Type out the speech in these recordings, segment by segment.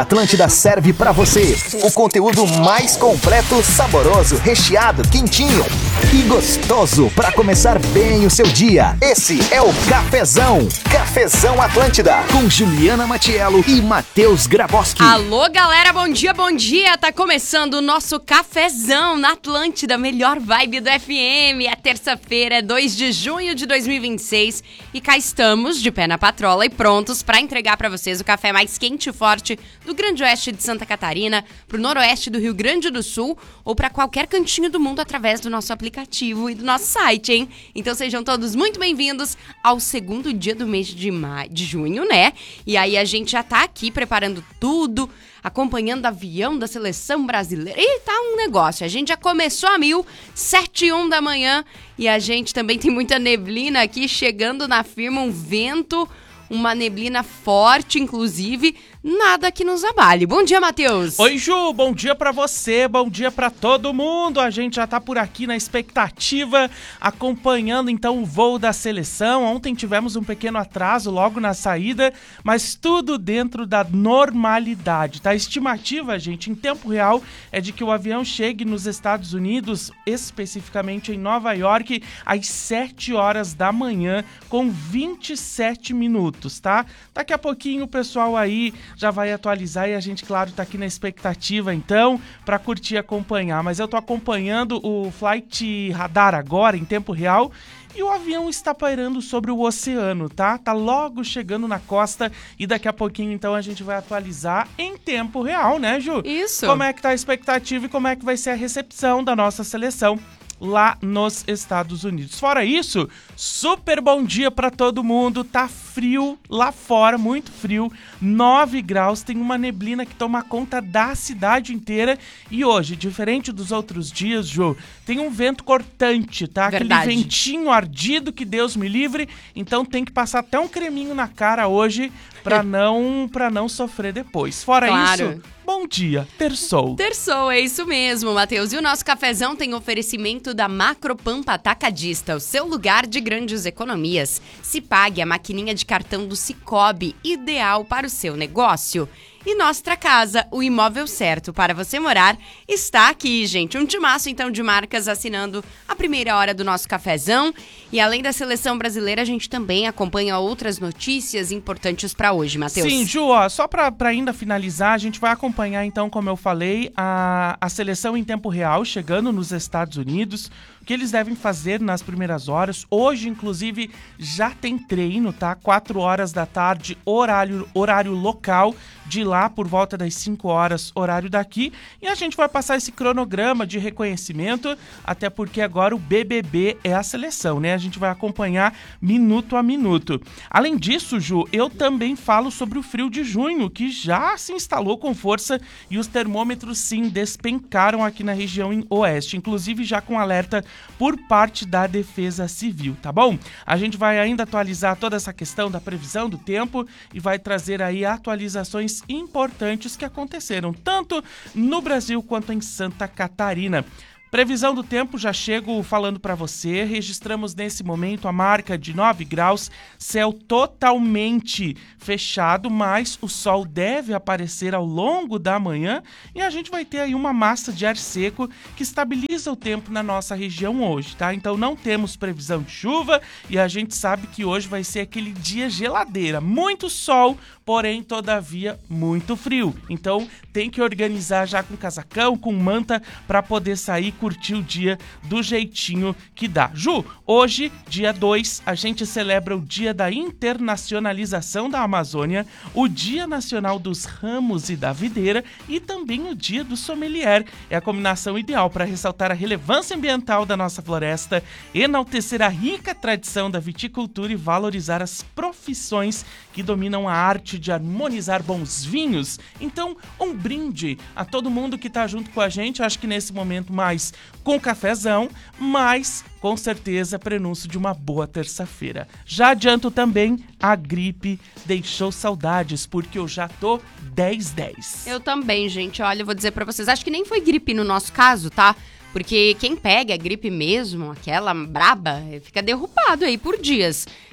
Atlântida serve pra você o conteúdo mais completo, saboroso, recheado, quentinho e gostoso pra começar bem o seu dia. Esse é o Cafezão. Cafezão Atlântida com Juliana Matiello e Matheus Graboski. Alô, galera, bom dia, bom dia. Tá começando o nosso Cafezão na Atlântida, melhor vibe do FM. É terça-feira, 2 de junho de 2026 e cá estamos de pé na patrola e prontos pra entregar pra vocês o café mais quente e forte do Grande Oeste de Santa Catarina, pro Noroeste do Rio Grande do Sul ou para qualquer cantinho do mundo através do nosso aplicativo e do nosso site, hein? Então sejam todos muito bem-vindos ao segundo dia do mês de junho, né? E aí a gente já tá aqui preparando tudo, acompanhando o avião da seleção brasileira. E tá um negócio, a gente já começou a 7h01 da manhã e a gente também tem muita neblina aqui chegando na firma, um vento, uma neblina forte, inclusive, nada que nos abale. Bom dia, Matheus. Oi, Ju, bom dia pra você, bom dia pra todo mundo. A gente já tá por aqui na expectativa, acompanhando então o voo da seleção. Ontem tivemos um pequeno atraso logo na saída, mas tudo dentro da normalidade, tá? A estimativa, gente, em tempo real, é de que o avião chegue nos Estados Unidos, especificamente em Nova York, às 7 horas da manhã, com 27 minutos, tá? Daqui a pouquinho o pessoal aí já vai atualizar e a gente, claro, tá aqui na expectativa, então, pra curtir e acompanhar. Mas eu tô acompanhando o Flight Radar agora, em tempo real, e o avião está pairando sobre o oceano, tá? Tá logo chegando na costa e daqui a pouquinho, então, a gente vai atualizar em tempo real, né, Ju? Isso. Como é que tá a expectativa e como é que vai ser a recepção da nossa seleção lá nos Estados Unidos. Fora isso, super bom dia pra todo mundo. Tá frio lá fora, muito frio, 9 graus, tem uma neblina que toma conta da cidade inteira. E hoje, diferente dos outros dias, Jô, tem um vento cortante, tá? Verdade. Aquele ventinho ardido que Deus me livre. Então tem que passar até um creminho na cara hoje pra não sofrer depois. Fora isso, bom dia, terçou. Terçou, é isso mesmo, Matheus. E o nosso cafezão tem oferecimento da Macropampa Atacadista, o seu lugar de grandes economias. Se pague a maquininha de cartão do Sicoob, ideal para o seu negócio. E Nostra Casa, o imóvel certo para você morar, está aqui, gente. Um timaço, então, de marcas assinando a primeira hora do nosso cafezão. E além da seleção brasileira, a gente também acompanha outras notícias importantes para hoje, Matheus. Sim, Ju, ó, só para ainda finalizar, a gente vai acompanhar, então, como eu falei, a seleção em tempo real chegando nos Estados Unidos. O que eles devem fazer nas primeiras horas. Hoje, inclusive, já tem treino, tá? 4 horas da tarde, horário local, de lá por volta das 5 horas, horário daqui. E a gente vai passar esse cronograma de reconhecimento, até porque agora o BBB é a seleção, né? A gente vai acompanhar minuto a minuto. Além disso, Ju, eu também falo sobre o frio de junho, que já se instalou com força e os termômetros, sim, despencaram aqui na região oeste, inclusive já com alerta por parte da Defesa Civil, tá bom? A gente vai ainda atualizar toda essa questão da previsão do tempo e vai trazer aí atualizações importantes que aconteceram tanto no Brasil quanto em Santa Catarina. Previsão do tempo, já chego falando para você, registramos nesse momento a marca de 9 graus, céu totalmente fechado, mas o sol deve aparecer ao longo da manhã e a gente vai ter aí uma massa de ar seco que estabiliza o tempo na nossa região hoje, tá? Então não temos previsão de chuva e a gente sabe que hoje vai ser aquele dia geladeira, muito sol, porém, todavia, muito frio. Então tem que organizar já com casacão, com manta, para poder sair curtir o dia do jeitinho que dá. Ju, hoje, dia 2, a gente celebra o Dia da Internacionalização da Amazônia, o Dia Nacional dos Ramos e da Videira e também o Dia do Sommelier. É a combinação ideal para ressaltar a relevância ambiental da nossa floresta, enaltecer a rica tradição da viticultura e valorizar as profissões que dominam a arte de harmonizar bons vinhos. Então, um brinde a todo mundo que tá junto com a gente, acho que nesse momento mais com cafezão, mas com certeza prenúncio de uma boa terça-feira. Já adianto também, a gripe deixou saudades, porque eu já tô 10-10. Eu também, gente. Olha, eu vou dizer pra vocês, acho que nem foi gripe no nosso caso, tá? Porque quem pega a gripe mesmo, aquela braba, fica derrubado aí por dias.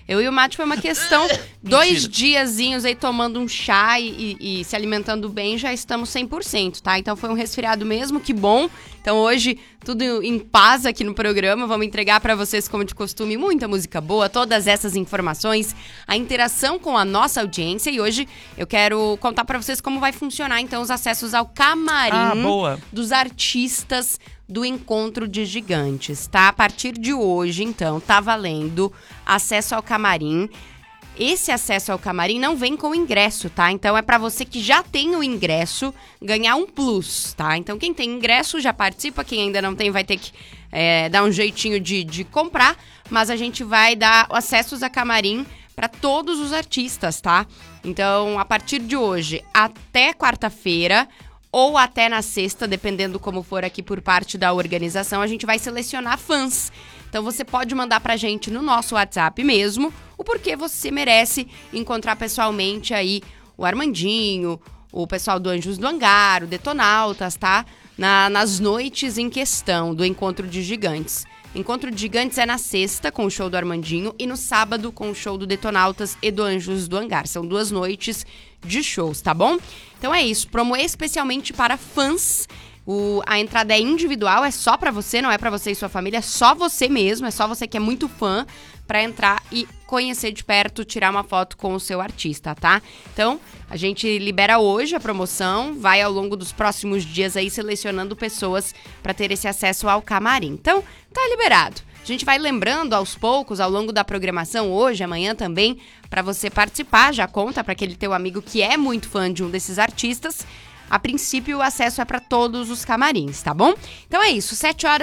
Eu e o Mate foi uma questão, 2 diazinhos aí tomando um chá e se alimentando bem, já estamos 100%, tá? Então foi um resfriado mesmo, que bom. Então hoje, tudo em paz aqui no programa, vamos entregar pra vocês, como de costume, muita música boa, todas essas informações, a interação com a nossa audiência. E hoje eu quero contar pra vocês como vai funcionar, então, os acessos ao camarim dos artistas do Encontro de Gigantes, tá? A partir de hoje, então, tá valendo acesso ao camarim. Esse acesso ao camarim não vem com ingresso, tá? Então é pra você que já tem o ingresso ganhar um plus, tá? Então quem tem ingresso já participa, quem ainda não tem vai ter que dar um jeitinho de comprar, mas a gente vai dar acessos a camarim para todos os artistas, tá? Então, a partir de hoje até quarta-feira, ou até na sexta, dependendo como for aqui por parte da organização, a gente vai selecionar fãs. Então você pode mandar pra gente no nosso WhatsApp mesmo o porquê você merece encontrar pessoalmente aí o Armandinho, o pessoal do Anjos do Hangar, o Detonautas, tá? Nas noites em questão do Encontro de Gigantes. Encontro de Gigantes é na sexta, com o show do Armandinho, e no sábado, com o show do Detonautas e do Anjos do Hangar. São 2 noites de shows, tá bom? Então é isso, promo especialmente para fãs. A entrada é individual, é só pra você, não é pra você e sua família, é só você mesmo, é só você que é muito fã pra entrar e conhecer de perto, tirar uma foto com o seu artista, tá? Então, a gente libera hoje a promoção, vai ao longo dos próximos dias aí selecionando pessoas pra ter esse acesso ao camarim. Então, tá liberado. A gente vai lembrando aos poucos, ao longo da programação, hoje, amanhã também, pra você participar, já conta pra aquele teu amigo que é muito fã de um desses artistas. A princípio, o acesso é para todos os camarins, tá bom? Então é isso,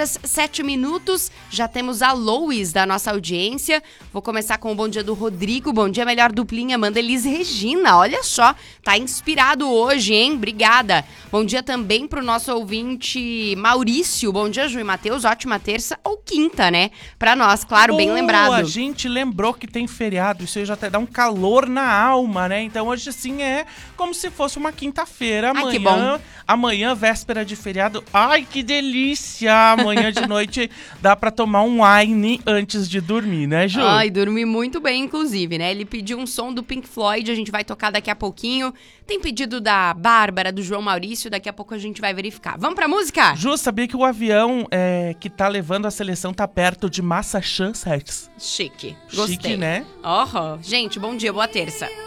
7h07, já temos a Lois da nossa audiência. Vou começar com o bom dia do Rodrigo, bom dia, melhor duplinha, manda Elis Regina, olha só, tá inspirado hoje, hein? Obrigada. Bom dia também pro nosso ouvinte Maurício, bom dia, Ju e Matheus, ótima terça ou quinta, né? Pra nós, claro, bem lembrado. A gente lembrou que tem feriado, isso aí já até dá um calor na alma, né? Então hoje sim é como se fosse uma quinta-feira, amanhã. Que bom. Amanhã, véspera de feriado. Ai, que delícia! Amanhã de noite dá pra tomar um wine antes de dormir, né, Ju? Ai, dormi muito bem, inclusive, né? Ele pediu um som do Pink Floyd, a gente vai tocar daqui a pouquinho. Tem pedido da Bárbara, do João Maurício, daqui a pouco a gente vai verificar. Vamos pra música? Ju, sabia que o avião que tá levando a seleção tá perto de Massachusetts? Chique. Gostei. Chique, né? Gente, bom dia, boa terça.